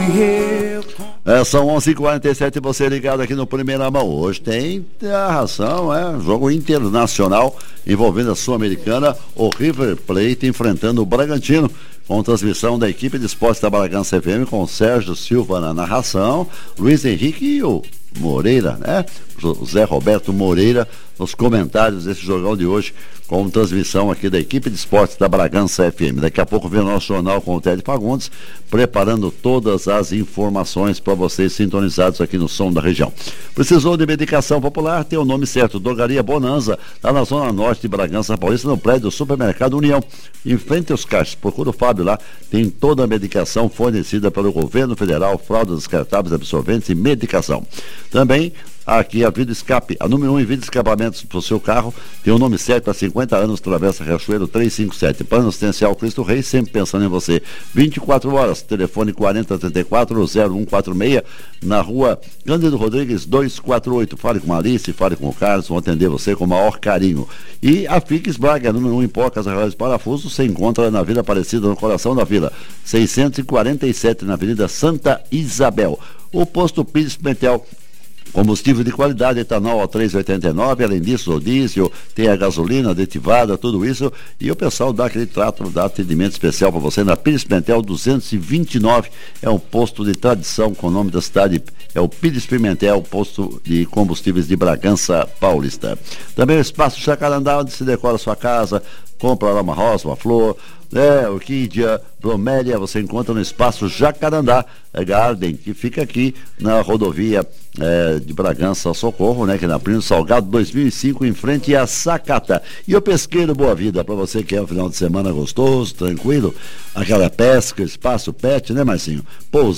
São 11h47, você ligado aqui no Primeira Mão. Hoje tem a ração, jogo internacional envolvendo a Sul-Americana, o River Plate enfrentando o Bragantino, com transmissão da equipe de esportes da Bragança FM, com o Sérgio Silva na narração, Luiz Henrique e o Moreira, José Roberto Moreira, nos comentários desse jogão de hoje, com transmissão aqui da equipe de esportes da Bragança FM. Daqui a pouco vem o nosso jornal com o Ted Fagundes, preparando todas as informações para vocês sintonizados aqui no som da região. Precisou de medicação popular? Tem o nome certo, Drogaria Bonanza, lá na zona norte de Bragança Paulista, no prédio do Supermercado União, em frente aos caixas. Procura o Fábio lá, tem toda a medicação fornecida pelo governo federal, fraldas descartáveis, absorventes e medicação. Também aqui a Vida Escape, a número 1 em Vida Escapamentos para o seu carro, tem o nome certo há 50 anos, Travessa Riachuelo 357. Plano assistencial Cristo Rei, sempre pensando em você. 24 horas, telefone 4034-0146, na rua Cândido Rodrigues 248. Fale com a Alice, fale com o Carlos, vão atender você com o maior carinho. E a Fix Braga, número 1 em Pocas, Arraiais Parafuso, você encontra na Vila Aparecida, no coração da vila, 647, na Avenida Santa Isabel. O posto Pires Pimentel, combustível de qualidade, etanol a 3,89, além disso o diesel, tem a gasolina aditivada, tudo isso, e o pessoal dá aquele trato, dá atendimento especial para você na Pires Pimentel 229, é um posto de tradição com o nome da cidade, é o Pires Pimentel, posto de combustíveis de Bragança Paulista. Também o Espaço Jacarandá, onde se decora a sua casa, compra lá uma rosa, uma flor, orquídea, bromélia, você encontra no Espaço Jacarandá Garden, que fica aqui na rodovia de Bragança Socorro, que é na Plínio Salgado 2005, em frente a Sacata. E o Pesqueiro Boa Vida, para você que é um final de semana gostoso, tranquilo, aquela pesca, espaço pet, Marcinho? Pousa